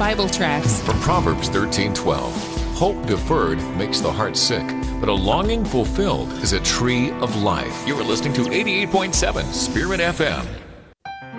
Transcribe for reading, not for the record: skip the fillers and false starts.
Bible tracts. From Proverbs 13:12, hope deferred makes the heart sick, but a longing fulfilled is a tree of life. You are listening to 88.7 Spirit FM.